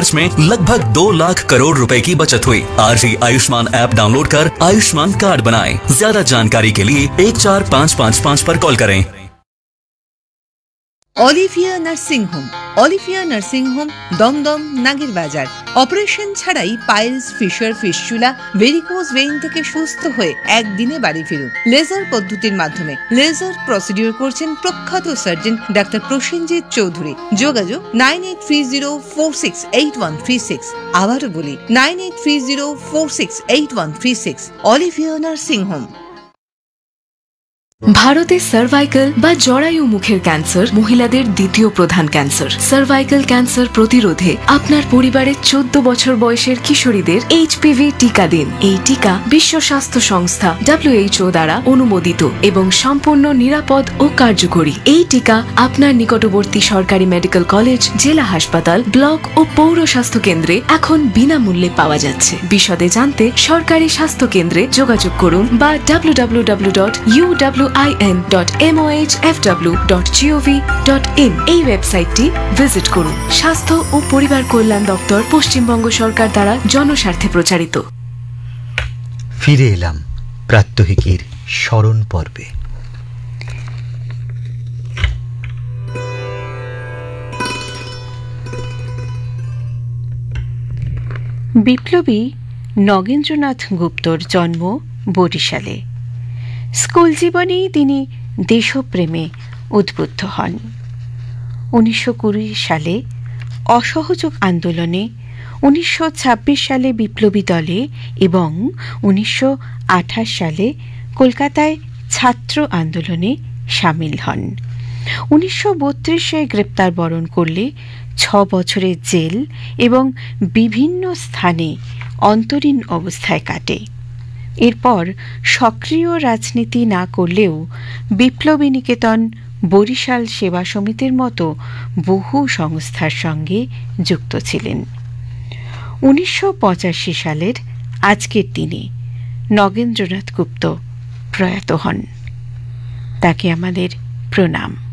खर्च में लगभग 2 लाख करोड़ रुपए की बचत हुई। आज ही आयुष्मान ऐप डाउनलोड कर आयुष्मान कार्ड बनाएं। ज्यादा जानकारी के लिए 14555 पर कॉल करें। Olivia nursing home. Olivia nursing home Dumdum নাগের বাজার। অপারেশন ছাড়াই piles, fisher, fistula, varicose vein থেকে সুস্থ হয়ে একদিনে বাড়ি ফিরুন। লেজার পদ্ধতির মাধ্যমে লেজার প্রসিডিউর করছেন প্রখ্যাত সার্জন ডাক্তার প্রসেনজিৎ চৌধুরী। যোগাযোগ 9830468136। আবারও বলি 9830468136। Olivia nursing home. ভারতে সার্ভাইকাল বা জরায়ু মুখের ক্যান্সার মহিলাদের দ্বিতীয় প্রধান ক্যান্সার। সার্ভাইকাল ক্যান্সার প্রতিরোধে আপনার পরিবারের 14 বছর বয়সের কিশোরীদের এইচপিভি টিকা দিন। এই টিকা বিশ্ব স্বাস্থ্য সংস্থা WHO দ্বারা অনুমোদিত এবং সম্পূর্ণ নিরাপদ ও কার্যকরী। এই টিকা আপনার নিকটবর্তী সরকারি মেডিকেল কলেজ, জেলা হাসপাতাল, ব্লক ও পৌর স্বাস্থ্য কেন্দ্রে এখন বিনামূল্যে পাওয়া যাচ্ছে। বিশদে জানতে সরকারি স্বাস্থ্য কেন্দ্রে যোগাযোগ করুন বা www.uwin.mohfw.gov.in এই ওয়েবসাইটটি ভিজিট করুন। স্বাস্থ্য ও পরিবার কল্যাণ দপ্তর, পশ্চিমবঙ্গ সরকার দ্বারা জনস্বার্থে প্রচারিত। ফিরে এলাম প্রাত্যহিকের স্মরণ পর্বে। বিপ্লবী নগেন্দ্রনাথ গুপ্তর জন্ম বরিশালে। স্কুল জীবনেই তিনি দেশপ্রেমে উদ্বুদ্ধ হন। 1920 সালে অসহযোগ আন্দোলনে, 1926 সালে বিপ্লবী দলে এবং 1928 সালে কলকাতায় ছাত্র আন্দোলনে সামিল হন। 1932-এ গ্রেপ্তার বরণ করলে 6 বছরের জেল এবং বিভিন্ন স্থানে অন্তরীণ অবস্থায় কাটে। এরপর সক্রিয় রাজনীতি না করলেও বিপ্লবী নিকেতন, বরিশাল সেবা সমিতির মতো বহু সংস্থার সঙ্গে যুক্ত ছিলেন। 1985 সালের আজকের দিনে নগেন্দ্রনাথ গুপ্ত প্রয়াত হন। তাকে আমাদের প্রণাম।